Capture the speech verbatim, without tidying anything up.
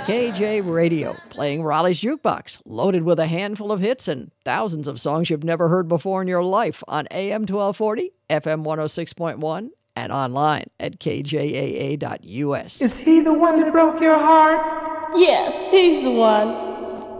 K J Radio, playing Raleigh's Jukebox, loaded with a handful of hits and thousands of songs you've never heard before in your life on A M twelve forty, F M one oh six point one, and online at K J A A dot U S. Is he the one that broke your heart? Yes, he's the one.